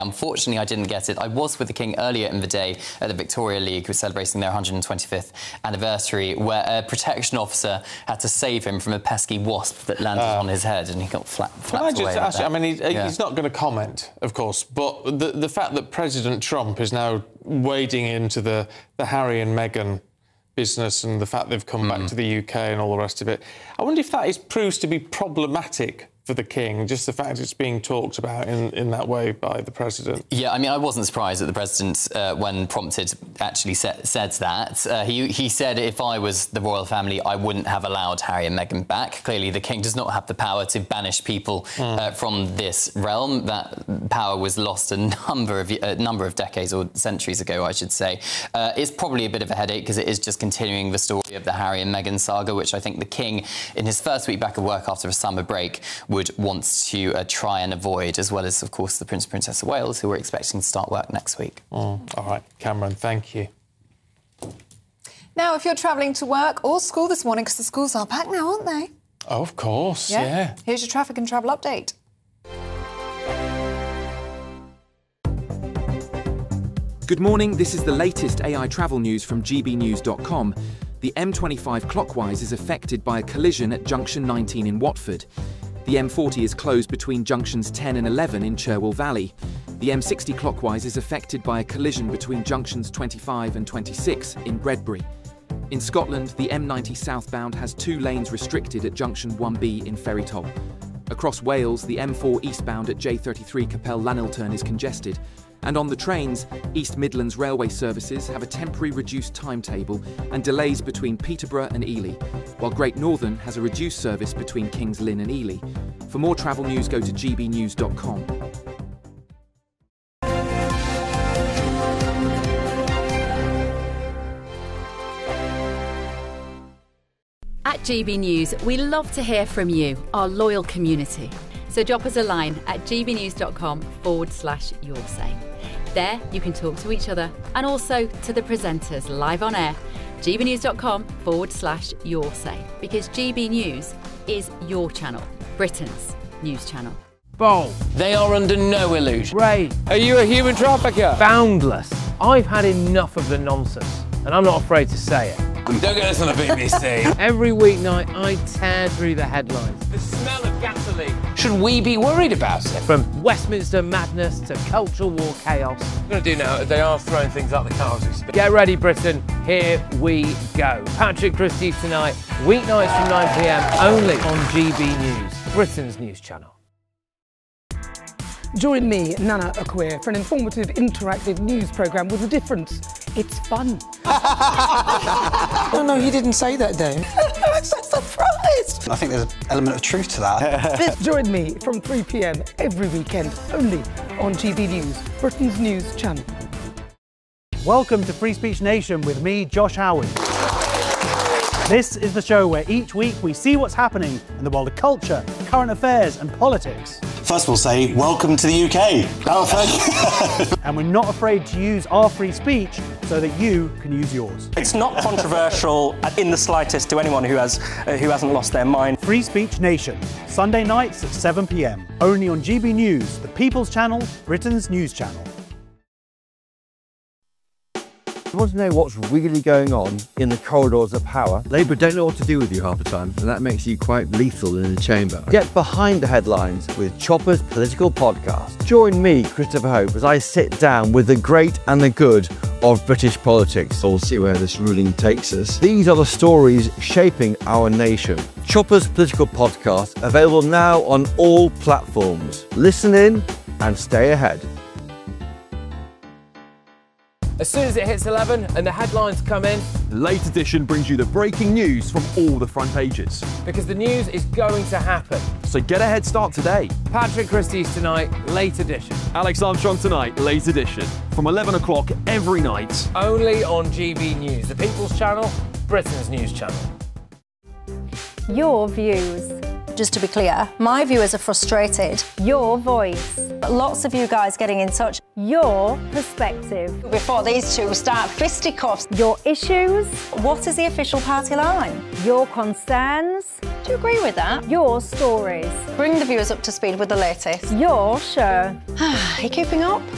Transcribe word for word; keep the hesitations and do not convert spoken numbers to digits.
Unfortunately, I didn't get it. I was with the King earlier in the day at the Victoria League, who was celebrating their one hundred twenty-fifth anniversary, where a protection officer had to save him from a pesky wasp that landed uh, on his head, and he got flat, flapped Can I just away ask you, I mean, he, yeah. he's not going to comment, of course, but the, the fact that President Trump is now wading into the, the Harry and Meghan business and the fact they've come mm. back to the U K and all the rest of it, I wonder if that is, proves to be problematic for the King, just the fact it's being talked about in, in that way by the President. Yeah, I mean, I wasn't surprised that the President, uh, when prompted, actually sa said that. Uh, he, he said if I was the royal family, I wouldn't have allowed Harry and Meghan back. Clearly, the King does not have the power to banish people mm. uh, from this realm. That power was lost a number of, a number of decades or centuries ago, I should say. Uh, it's probably a bit of a headache because it is just continuing the story of the Harry and Meghan saga, which I think the King, in his first week back at work after a summer break, would want to uh, try and avoid, as well as, of course, the Prince and Princess of Wales, who are expecting to start work next week. Mm. All right, Cameron, thank you. Now, if you're travelling to work or school this morning, because the schools are back now, aren't they? Oh, of course, yeah. yeah. Here's your traffic and travel update. Good morning, this is the latest A I travel news from G B news dot com. The M twenty-five clockwise is affected by a collision at junction nineteen in Watford. The M forty is closed between junctions ten and eleven in Cherwell Valley. The M sixty clockwise is affected by a collision between junctions twenty-five and twenty-six in Bredbury. In Scotland, the M ninety southbound has two lanes restricted at junction one B in Ferrytoll. Across Wales, the M four eastbound at J thirty-three Capel Llanilturn is congested. And on the trains, East Midlands Railway services have a temporary reduced timetable and delays between Peterborough and Ely, while Great Northern has a reduced service between Kings Lynn and Ely. For more travel news, go to G B news dot com. At G B News, we love to hear from you, our loyal community. So drop us a line at g b news dot com forward slash your say. There, you can talk to each other and also to the presenters live on air. g b news dot com forward slash your say. Because G B News is your channel, Britain's news channel. Bold. They are under no illusion. Ray. Are you a human trafficker? Boundless. I've had enough of the nonsense, and I'm not afraid to say it. Don't get this on the B B C. Every weeknight, I tear through the headlines. The smell of gasoline. Should we be worried about it? From Westminster madness to cultural war chaos. What I'm going to do now, they are throwing things out the car as we speak. Get ready, Britain. Here we go. Patrick Christie's tonight, weeknights from nine p m, only on G B News, Britain's news channel. Join me, Nana Akwe, for an informative, interactive news programme with a difference. It's fun. No, no, he didn't say that, Dave. I'm so surprised. I think there's an element of truth to that. Join me from three p m every weekend, only on G B News, Britain's news channel. Welcome to Free Speech Nation with me, Josh Howard. This is the show where each week we see what's happening in the world of culture, current affairs and politics. First we'll say, welcome to the U K. Oh, thank you. And we're not afraid to use our free speech so that you can use yours. It's not controversial in the slightest to anyone who, has, uh, who hasn't lost their mind. Free Speech Nation, Sunday nights at seven p m, only on G B News, the People's Channel, Britain's news channel. You want to know what's really going on in the corridors of power? Labour don't know what to do with you half the time, and that makes you quite lethal in the chamber. Get behind the headlines with Chopper's Political Podcast. Join me, Christopher Hope, as I sit down with the great and the good of British politics. We'll see where this ruling takes us. These are the stories shaping our nation. Chopper's Political Podcast, available now on all platforms. Listen in and stay ahead. As soon as it hits eleven and the headlines come in, the Late Edition brings you the breaking news from all the front pages. Because the news is going to happen. So get a head start today. Patrick Christie's tonight, Late Edition. Alex Armstrong tonight, Late Edition. From eleven o'clock every night. Only on G B News, the People's Channel, Britain's news channel. Your views. Just to be clear, my viewers are frustrated. Your voice. Lots of you guys getting in touch. Your perspective. Before these two start fisticuffs. Your issues. What is the official party line? Your concerns. Do you agree with that? Your stories. Bring the viewers up to speed with the latest. Your show. Are you keeping up?